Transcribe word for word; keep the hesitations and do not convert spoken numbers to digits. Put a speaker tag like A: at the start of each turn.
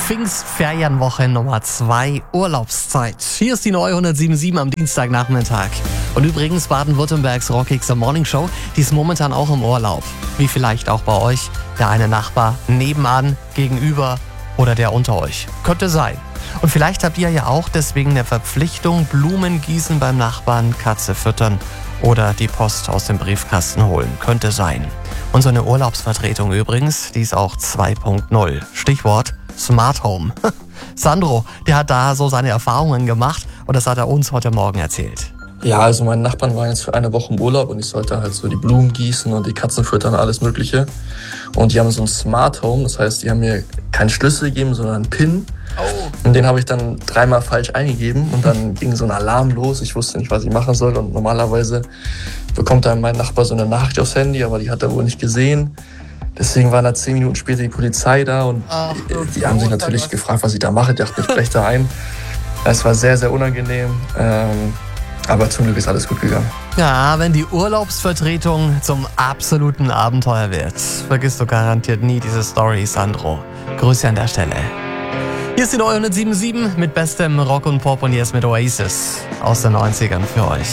A: Pfingstferienwoche Nummer zwei, Urlaubszeit. Hier ist die neue hundertsieben Komma sieben am Dienstagnachmittag. Und übrigens Baden-Württembergs rockigste Morningshow, die ist momentan auch im Urlaub. Wie vielleicht auch bei euch, der eine Nachbar nebenan, gegenüber oder der unter euch. Könnte sein. Und vielleicht habt ihr ja auch deswegen eine Verpflichtung, Blumen gießen beim Nachbarn, Katze füttern oder die Post aus dem Briefkasten holen. Könnte sein. Und so eine Urlaubsvertretung übrigens, die ist auch zwei Punkt null. Stichwort Smart Home. Sandro, der hat da so seine Erfahrungen gemacht und das hat er uns heute Morgen erzählt.
B: Ja, also meine Nachbarn waren jetzt für eine Woche im Urlaub und ich sollte halt so die Blumen gießen und die Katzen füttern, alles Mögliche. Und die haben so ein Smart Home, das heißt, die haben mir keinen Schlüssel gegeben, sondern einen PIN. Oh. Und den habe ich dann dreimal falsch eingegeben und dann ging so ein Alarm los. Ich wusste nicht, was ich machen soll und normalerweise bekommt dann mein Nachbar so eine Nachricht aufs Handy, aber die hat er wohl nicht gesehen. Deswegen war da zehn Minuten später die Polizei da und Ach, die haben sich natürlich gefragt, was ich da mache. Ich dachte, ich breche da ein. Es war sehr, sehr unangenehm. Ähm, Aber zum Glück ist alles gut gegangen.
A: Ja, wenn die Urlaubsvertretung zum absoluten Abenteuer wird, vergisst du garantiert nie diese Story, Sandro. Grüße an der Stelle. Hier ist die neue hundertsieben Komma sieben mit bestem Rock und Pop und jetzt mit Oasis aus den neunzigern für euch.